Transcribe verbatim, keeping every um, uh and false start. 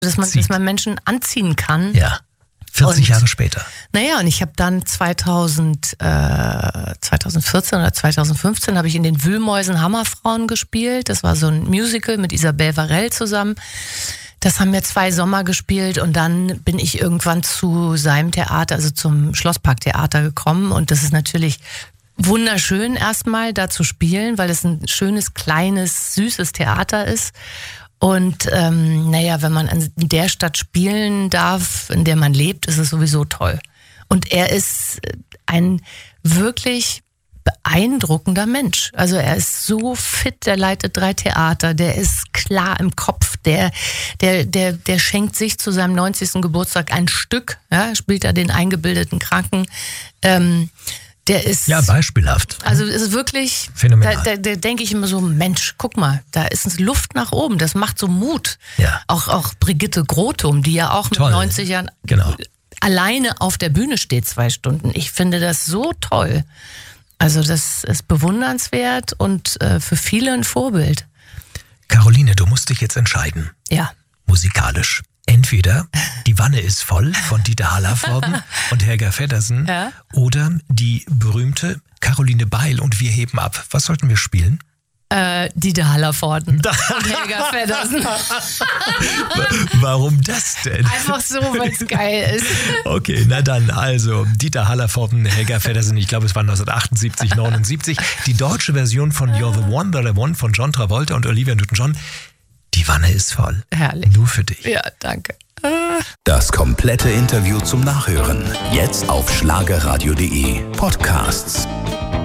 dass man, dass man Menschen anziehen kann. Ja, vierzig und, Jahre später. Naja, und ich habe dann zweitausend, äh, zweitausendvierzehn oder zweitausendfünfzehn habe ich in den Wühlmäusen Hammerfrauen gespielt. Das war so ein Musical mit Isabelle Varell zusammen. Das haben wir zwei Sommer gespielt und dann bin ich irgendwann zu seinem Theater, also zum Schlossparktheater gekommen. Und das ist natürlich wunderschön erstmal da zu spielen, weil es ein schönes, kleines, süßes Theater ist. Und ähm, naja, wenn man in der Stadt spielen darf, in der man lebt, ist es sowieso toll. Und er ist ein wirklich beeindruckender Mensch. Also er ist so fit, der leitet drei Theater, der ist klar im Kopf, der, der, der, der schenkt sich zu seinem neunzigsten Geburtstag ein Stück, ja, spielt da den eingebildeten Kranken. Ähm, Der ist, ja, beispielhaft. Also ist wirklich, phänomenal. Da, da, da denke ich immer so, Mensch, guck mal, da ist Luft nach oben, das macht so Mut. Ja. Auch, auch Brigitte Grotum, die ja auch mit toll. neunzig Jahren genau. alleine auf der Bühne steht zwei Stunden. Ich finde das so toll. Also das ist bewundernswert und äh, für viele ein Vorbild. Caroline, du musst dich jetzt entscheiden. Ja. Musikalisch. Entweder Die Wanne ist voll von Dieter Hallervorden und Helga Feddersen Ja. oder die berühmte Caroline Beil und Wir heben ab. Was sollten wir spielen? Äh, Dieter Hallervorden und Helga Feddersen. Warum das denn? Einfach so, weil es geil ist. Okay, na dann also Dieter Hallervorden, Helga Feddersen, ich glaube es war neunzehnhundertachtundsiebzig, neunundsiebzig. Die deutsche Version von You're the One That I Want von John Travolta und Olivia Newton-John. Die Wanne ist voll. Herrlich. Nur für dich. Ja, danke. Das komplette Interview zum Nachhören. Jetzt auf schlagerradio punkt de Podcasts.